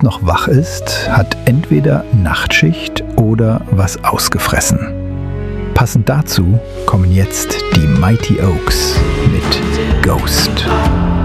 jetzt noch wach ist, hat entweder Nachtschicht oder was ausgefressen. Passend dazu kommen jetzt die Mighty Oaks mit Ghost.